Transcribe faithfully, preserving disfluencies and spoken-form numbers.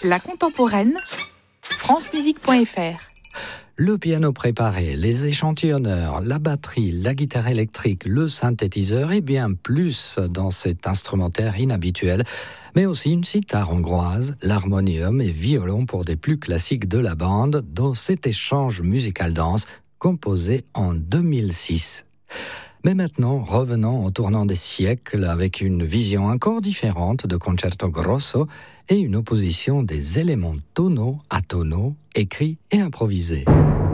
La contemporaine, francemusique point f r. Le piano préparé, les échantillonneurs, la batterie, la guitare électrique, le synthétiseur et bien plus dans cet instrumentaire inhabituel, mais aussi une sitar hongroise, l'harmonium et violon pour des plus classiques de la bande dans cet échange musical dense composé en deux mille six. Mais maintenant, revenons au tournant des siècles avec une vision encore différente de Concerto Grosso et une opposition des éléments tonaux à tonaux, écrits et improvisés.